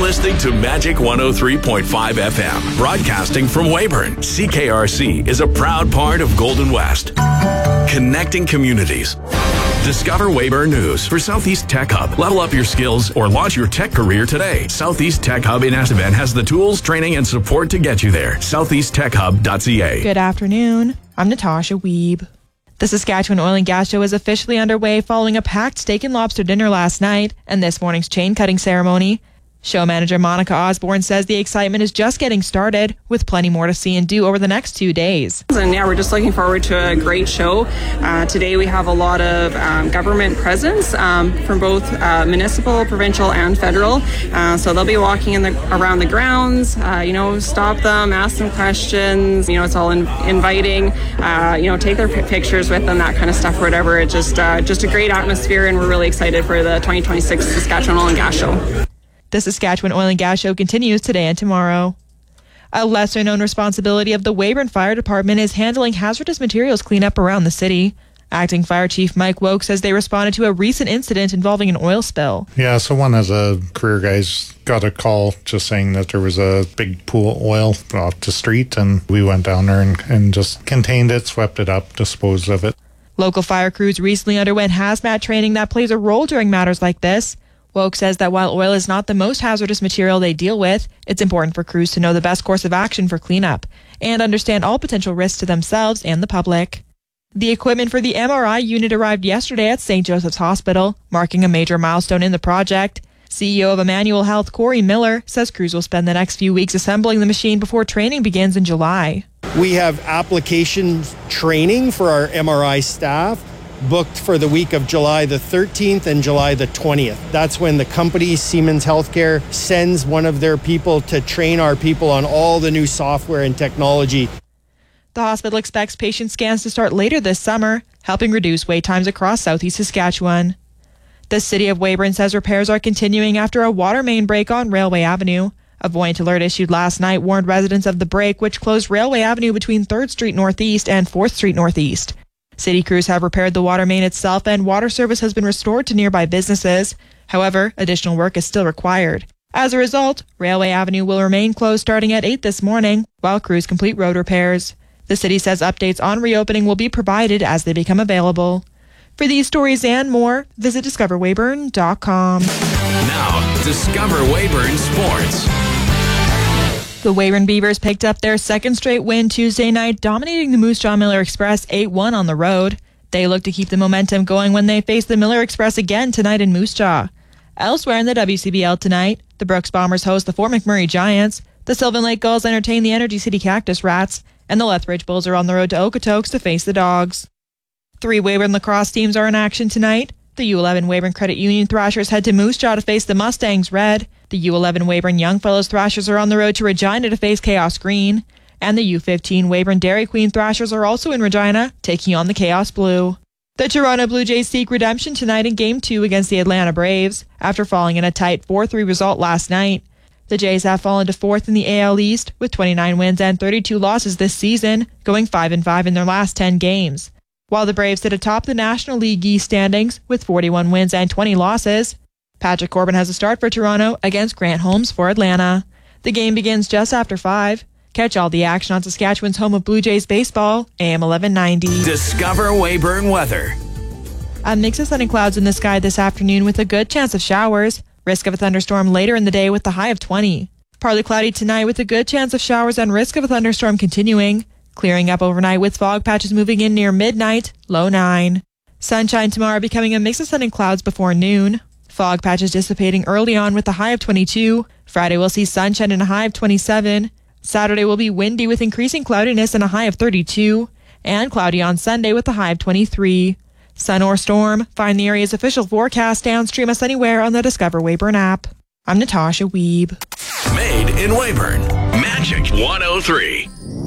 listening to Magic 103.5 FM, broadcasting from Weyburn. CKRC is a proud part of Golden West, connecting communities. Discover Weyburn News for Southeast Tech Hub. Level up your skills or launch your tech career today. Southeast Tech Hub in Estevan has the tools, training, and support to get you there. SoutheastTechHub.ca. Good afternoon. I'm Natasha Wiebe. The Saskatchewan Oil and Gas Show is officially underway following a packed steak and lobster dinner last night and this morning's chain cutting ceremony. Show manager Monica Osborne says the excitement is just getting started, with plenty more to see and do over the next 2 days. And yeah, we're just looking forward to a great show. Today we have a lot of government presence from both municipal, provincial, and federal. So they'll be walking around the grounds. Stop them, ask them questions. It's all inviting. Take their pictures with them, that kind of stuff, or whatever. It's just a great atmosphere, and we're really excited for the 2026 Saskatchewan Oil and Gas Show. The Saskatchewan Oil and Gas Show continues today and tomorrow. A lesser-known responsibility of the Weyburn Fire Department is handling hazardous materials cleanup around the city. Acting Fire Chief Mike Woke says they responded to a recent incident involving an oil spill. Yeah, so one of the career guys got a call just saying that there was a big pool of oil off the street, and we went down there and just contained it, swept it up, disposed of it. Local fire crews recently underwent hazmat training that plays a role during matters like this. Woke says that while oil is not the most hazardous material they deal with, it's important for crews to know the best course of action for cleanup and understand all potential risks to themselves and the public. The equipment for the MRI unit arrived yesterday at St. Joseph's Hospital, marking a major milestone in the project. CEO of Emmanuel Health, Corey Miller, says crews will spend the next few weeks assembling the machine before training begins in July. We have application training for our MRI staff booked for the week of July the 13th and July the 20th. That's when the company, Siemens Healthcare, sends one of their people to train our people on all the new software and technology. The hospital expects patient scans to start later this summer, helping reduce wait times across southeast Saskatchewan. The city of Weyburn says repairs are continuing after a water main break on Railway Avenue. A Voyant alert issued last night warned residents of the break, which closed Railway Avenue between 3rd Street Northeast and 4th Street Northeast. City crews have repaired the water main itself, and water service has been restored to nearby businesses. However, additional work is still required. As a result, Railway Avenue will remain closed starting at 8 this morning, while crews complete road repairs. The city says updates on reopening will be provided as they become available. For these stories and more, visit discoverweyburn.com. Now, Discover Weyburn Sports. The Weyburn Beavers picked up their second straight win Tuesday night, dominating the Moose Jaw Miller Express 8-1 on the road. They look to keep the momentum going when they face the Miller Express again tonight in Moose Jaw. Elsewhere in the WCBL tonight, the Brooks Bombers host the Fort McMurray Giants, the Sylvan Lake Gulls entertain the Energy City Cactus Rats, and the Lethbridge Bulls are on the road to Okotoks to face the Dogs. 3 Weyburn lacrosse teams are in action tonight. The U11 Weyburn Credit Union Thrashers head to Moose Jaw to face the Mustangs Red. The U11 Weyburn Youngfellows Thrashers are on the road to Regina to face Chaos Green. And the U15 Weyburn Dairy Queen Thrashers are also in Regina, taking on the Chaos Blue. The Toronto Blue Jays seek redemption tonight in Game 2 against the Atlanta Braves, after falling in a tight 4-3 result last night. The Jays have fallen to 4th in the AL East, with 29 wins and 32 losses this season, going 5-5 in their last 10 games. While the Braves sit atop the National League East standings with 41 wins and 20 losses. Patrick Corbin has a start for Toronto against Grant Holmes for Atlanta. The game begins just after 5. Catch all the action on Saskatchewan's home of Blue Jays baseball, AM 1190. Discover Weyburn weather. A mix of sun and clouds in the sky this afternoon with a good chance of showers. Risk of a thunderstorm later in the day with the high of 20. Partly cloudy tonight with a good chance of showers and risk of a thunderstorm continuing. Clearing up overnight with fog patches moving in near midnight, low 9. Sunshine tomorrow becoming a mix of sun and clouds before noon. Fog patches dissipating early on with a high of 22. Friday will see sunshine and a high of 27. Saturday will be windy with increasing cloudiness and a high of 32. And cloudy on Sunday with a high of 23. Sun or storm, find the area's official forecast and stream us anywhere on the Discover Weyburn app. I'm Natasha Wiebe. Made in Weyburn. Magic 103.